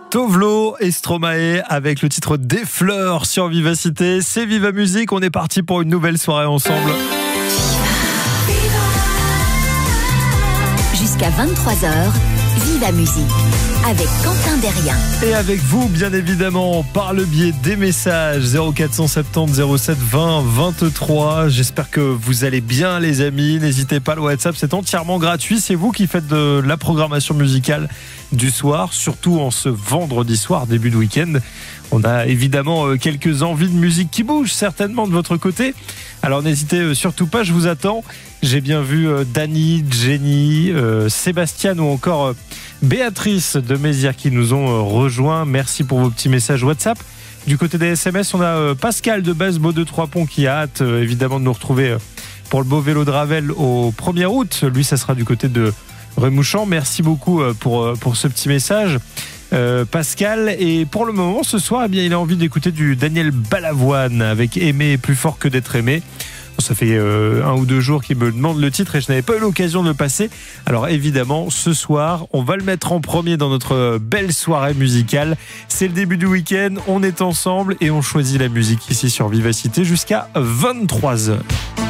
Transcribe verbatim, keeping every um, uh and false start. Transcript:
Tovlo et Stromae avec le titre Des fleurs sur Vivacité. C'est Viva Musique, on est parti pour une nouvelle soirée ensemble. Jusqu'à vingt-trois heures, Viva Musique avec Quentin Derrien. Et avec vous, bien évidemment, par le biais des messages zéro quatre cent soixante-dix zéro sept vingt vingt-trois. J'espère que vous allez bien, les amis. N'hésitez pas, le WhatsApp, c'est entièrement gratuit. C'est vous qui faites de la programmation musicale du soir, surtout en ce vendredi soir, début de week-end. On a évidemment quelques envies de musique qui bougent certainement de votre côté. Alors n'hésitez surtout pas, je vous attends. J'ai bien vu Dany, Jenny, euh, Sébastien ou encore Béatrice de Mézières qui nous ont rejoints. Merci pour vos petits messages WhatsApp. Du côté des S M S, on a Pascal de Basse-Beau de Trois-Ponts qui a hâte évidemment de nous retrouver pour le beau vélo de Ravel au premier août. Lui, ça sera du côté de Remouchant. Merci beaucoup pour, pour ce petit message. Euh, Pascal, et pour le moment ce soir eh bien, il a envie d'écouter du Daniel Balavoine avec Aimer plus fort que d'être aimé. Bon, ça fait euh, un ou deux jours qu'il me demande le titre et je n'avais pas eu l'occasion de le passer. Alors évidemment ce soir on va le mettre en premier dans notre belle soirée musicale. C'est le début du week-end, on est ensemble et on choisit la musique ici sur Vivacité jusqu'à vingt-trois heures.